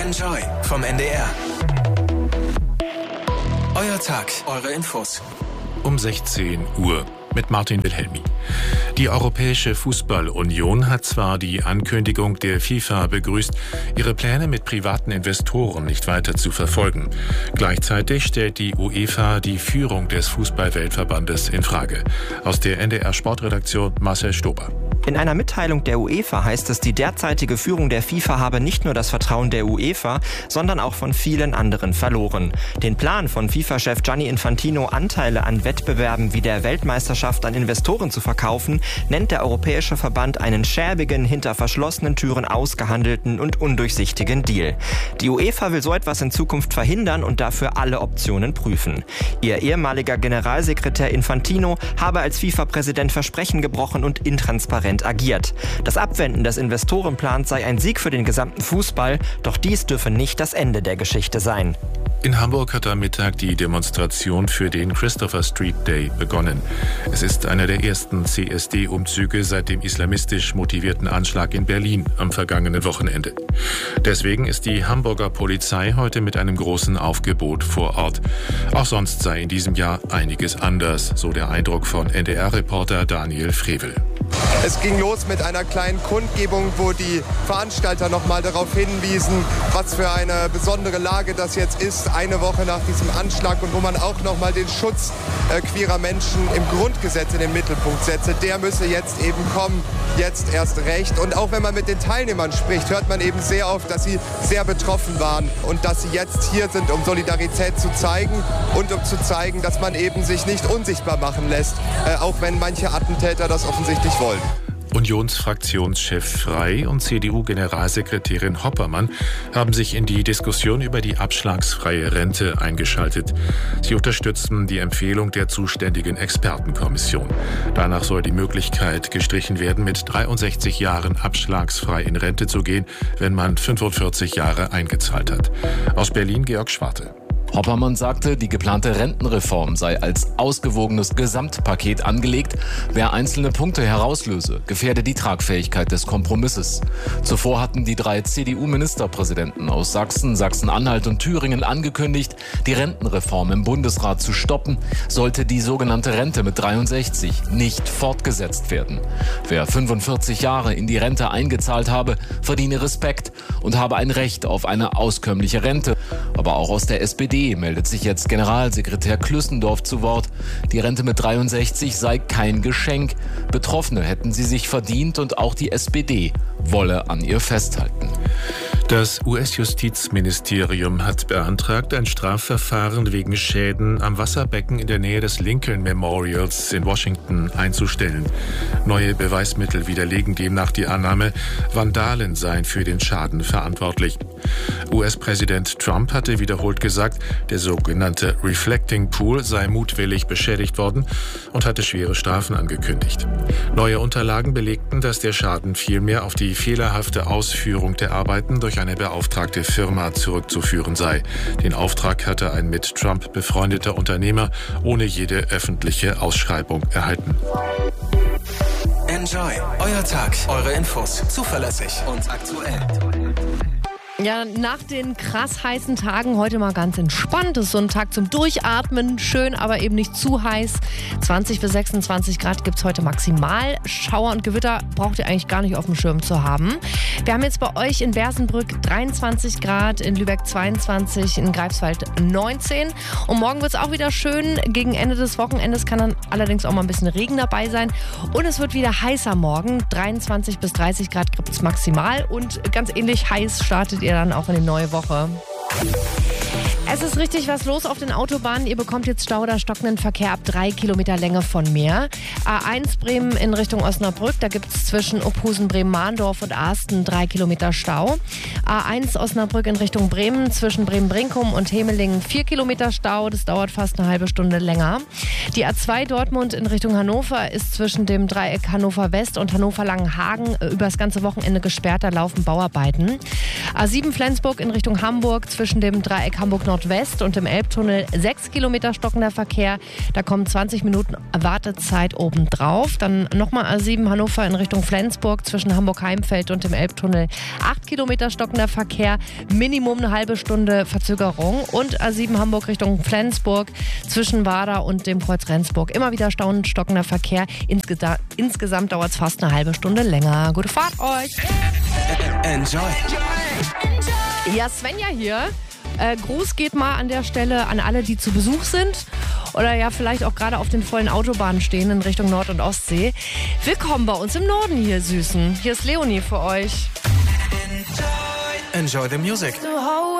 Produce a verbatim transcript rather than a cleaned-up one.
Enjoy vom N D R. Euer Tag, eure Infos. Um sechzehn Uhr mit Martin Wilhelmi. Die Europäische Fußball-Union hat zwar die Ankündigung der FIFA begrüßt, ihre Pläne mit privaten Investoren nicht weiter zu verfolgen. Gleichzeitig stellt die UEFA die Führung des Fußball-Weltverbandes in Frage. Aus der N D R-Sportredaktion Marcel Stober. In einer Mitteilung der UEFA heißt es, die derzeitige Führung der FIFA habe nicht nur das Vertrauen der UEFA, sondern auch von vielen anderen verloren. Den Plan von FIFA-Chef Gianni Infantino, Anteile an Wettbewerben wie der Weltmeisterschaft an Investoren zu verkaufen, nennt der Europäische Verband einen schäbigen, hinter verschlossenen Türen ausgehandelten und undurchsichtigen Deal. Die UEFA will so etwas in Zukunft verhindern und dafür alle Optionen prüfen. Ihr ehemaliger Generalsekretär Infantino habe als FIFA-Präsident Versprechen gebrochen und intransparent agiert. Das Abwenden des Investorenplans sei ein Sieg für den gesamten Fußball, doch dies dürfe nicht das Ende der Geschichte sein. In Hamburg hat am Mittag die Demonstration für den Christopher Street Day begonnen. Es ist einer der ersten C S D-Umzüge seit dem islamistisch motivierten Anschlag in Berlin am vergangenen Wochenende. Deswegen ist die Hamburger Polizei heute mit einem großen Aufgebot vor Ort. Auch sonst sei in diesem Jahr einiges anders, so der Eindruck von N D R-Reporter Daniel Frevel. Es ging los mit einer kleinen Kundgebung, wo die Veranstalter noch mal darauf hinwiesen, was für eine besondere Lage das jetzt ist, eine Woche nach diesem Anschlag, und wo man auch noch mal den Schutz äh, queerer Menschen im Grundgesetz in den Mittelpunkt setze. Der müsse jetzt eben kommen, jetzt erst recht. Und auch wenn man mit den Teilnehmern spricht, hört man eben sehr oft, dass sie sehr betroffen waren und dass sie jetzt hier sind, um Solidarität zu zeigen und um zu zeigen, dass man eben sich nicht unsichtbar machen lässt, äh, auch wenn manche Attentäter das offensichtlich wollen. Unionsfraktionschef Frey und C D U-Generalsekretärin Hoppermann haben sich in die Diskussion über die abschlagsfreie Rente eingeschaltet. Sie unterstützen die Empfehlung der zuständigen Expertenkommission. Danach soll die Möglichkeit gestrichen werden, mit dreiundsechzig Jahren abschlagsfrei in Rente zu gehen, wenn man fünfundvierzig Jahre eingezahlt hat. Aus Berlin Georg Schwarte. Hoppermann sagte, die geplante Rentenreform sei als ausgewogenes Gesamtpaket angelegt. Wer einzelne Punkte herauslöse, gefährde die Tragfähigkeit des Kompromisses. Zuvor hatten die drei C D U-Ministerpräsidenten aus Sachsen, Sachsen-Anhalt und Thüringen angekündigt, die Rentenreform im Bundesrat zu stoppen, sollte die sogenannte Rente mit dreiundsechzig nicht fortgesetzt werden. Wer fünfundvierzig Jahre in die Rente eingezahlt habe, verdiene Respekt und habe ein Recht auf eine auskömmliche Rente. Aber auch aus der S P D meldet sich jetzt Generalsekretär Klüssendorf zu Wort. Die Rente mit dreiundsechzig sei kein Geschenk. Betroffene hätten sie sich verdient und auch die S P D wolle an ihr festhalten. Das U S-Justizministerium hat beantragt, ein Strafverfahren wegen Schäden am Wasserbecken in der Nähe des Lincoln Memorials in Washington einzustellen. Neue Beweismittel widerlegen demnach die Annahme, Vandalen seien für den Schaden verantwortlich. U S-Präsident Trump hatte wiederholt gesagt, der sogenannte Reflecting Pool sei mutwillig beschädigt worden und hatte schwere Strafen angekündigt. Neue Unterlagen belegten, dass der Schaden vielmehr auf die fehlerhafte Ausführung der Arbeiten durch eine beauftragte Firma zurückzuführen sei. Den Auftrag hatte ein mit Trump befreundeter Unternehmer ohne jede öffentliche Ausschreibung erhalten. Enjoy. Euer Tag, eure Infos. Zuverlässig und aktuell. Ja, nach den krass heißen Tagen heute mal ganz entspannt. Das ist so ein Tag zum Durchatmen. Schön, aber eben nicht zu heiß. zwanzig bis sechsundzwanzig Grad gibt es heute maximal. Schauer und Gewitter braucht ihr eigentlich gar nicht auf dem Schirm zu haben. Wir haben jetzt bei euch in Bersenbrück dreiundzwanzig Grad, in Lübeck zweiundzwanzig, in Greifswald neunzehn. Und morgen wird es auch wieder schön. Gegen Ende des Wochenendes kann dann allerdings auch mal ein bisschen Regen dabei sein. Und es wird wieder heißer morgen. dreiundzwanzig bis dreißig Grad gibt es maximal. Und ganz ähnlich heiß startet ihr dann auch in die neue Woche. Es ist richtig was los auf den Autobahnen. Ihr bekommt jetzt Stau oder stockenden Verkehr ab drei Kilometer Länge von mehr. A eins Bremen in Richtung Osnabrück, da gibt es zwischen Ophusen, Bremen-Mahndorf und Asten drei Kilometer Stau. A eins Osnabrück in Richtung Bremen, zwischen Bremen-Brinkum und Hemelingen vier Kilometer Stau. Das dauert fast eine halbe Stunde länger. Die A zwei Dortmund in Richtung Hannover ist zwischen dem Dreieck Hannover West und Hannover Langenhagen über das ganze Wochenende gesperrt. Da laufen Bauarbeiten. A sieben Flensburg in Richtung Hamburg, zwischen dem Dreieck Hamburg Nordwest und im Elbtunnel sechs Kilometer stockender Verkehr. Da kommen zwanzig Minuten Wartezeit obendrauf. Dann nochmal A sieben Hannover in Richtung Flensburg zwischen Hamburg-Heimfeld und dem Elbtunnel acht Kilometer stockender Verkehr. Minimum eine halbe Stunde Verzögerung. Und A sieben Hamburg Richtung Flensburg zwischen Wader und dem Kreuz Rendsburg. Immer wieder staunend stockender Verkehr. Insgeda- insgesamt dauert es fast eine halbe Stunde länger. Gute Fahrt euch! Enjoy. Ja, Svenja hier. Äh, Gruß geht mal an der Stelle an alle, die zu Besuch sind oder ja vielleicht auch gerade auf den vollen Autobahnen stehen in Richtung Nord- und Ostsee. Willkommen bei uns im Norden hier, Süßen. Hier ist Leonie für euch. Enjoy the music. To hold